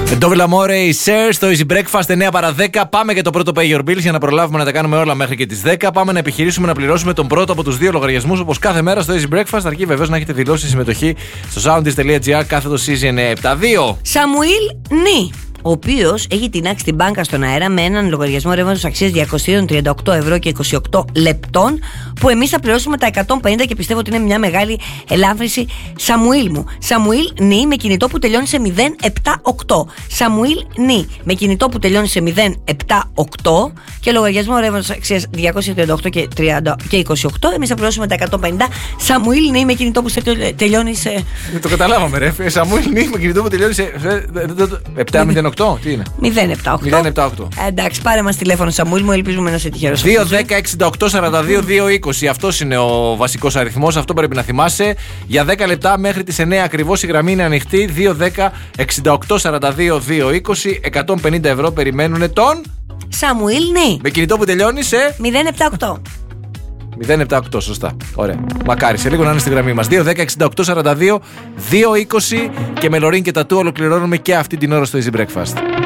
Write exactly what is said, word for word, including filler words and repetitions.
Double Amore, η Share στο Easy Breakfast εννιά παρά δέκα. Πάμε για το πρώτο Pay Your Bills για να προλάβουμε να τα κάνουμε όλα μέχρι και τις δέκα. Πάμε να επιχειρήσουμε να πληρώσουμε τον πρώτο από τους δύο λογαριασμούς όπως κάθε μέρα στο Easy Breakfast. Αρκεί βεβαίως να έχετε δηλώσει συμμετοχή στο soundis.gr κάθετο Season εβδομήντα δύο. Σαμουήλ Νι, ο οποίος έχει τεινάξει την μπάνκα στον αέρα με έναν λογαριασμό ρεύματος αξίας διακόσια τριάντα οκτώ ευρώ και είκοσι οκτώ λεπτών, που εμείς θα πληρώσουμε τα εκατόν πενήντα και πιστεύω ότι είναι μια μεγάλη ελάφρυνση. Σαμουήλ μου. Σαμουήλ Νι με κινητό που τελειώνει σε μηδέν επτά οκτώ. Σαμουήλ Νι με κινητό που τελειώνει σε μηδέν επτά οκτώ και λογαριασμό ρεύματος αξίας διακόσια τριάντα οκτώ και, τριάντα και είκοσι οκτώ. Εμείς θα πληρώσουμε τα εκατόν πενήντα. Σαμουήλ Νι με κινητό που τελειώνει σε. Το καταλάβαμε, ρε. Σαμουήλ Νι με κινητό που τελειώνει σε. επτά μηδέν οκτώ. Τι είναι? μηδέν επτά οκτώ. Εντάξει, πάρε μας τηλέφωνο, Σαμουήλ μου, ελπίζουμε να είσαι τυχερός. δύο δέκα εξήντα οκτώ σαράντα δύο δύο είκοσι. Αυτός είναι ο βασικός αριθμός, αυτό πρέπει να θυμάσαι. Για δέκα λεπτά μέχρι τις εννιά ακριβώς η γραμμή είναι ανοιχτή. δύο δέκα εξήντα οκτώ σαράντα δύο δύο είκοσι. εκατόν πενήντα ευρώ περιμένουν τον Σαμουήλ Νι με κινητό που τελειώνει σε μηδέν επτά οκτώ. μηδέν επτά οκτώ, σωστά. Ωραία. Μακάρι σε λίγο να είναι στη γραμμή μας. δύο δέκα εξήντα οκτώ σαράντα δύο δύο είκοσι και με Λωρίν και Τατού ολοκληρώνουμε και αυτή την ώρα στο Easy Breakfast.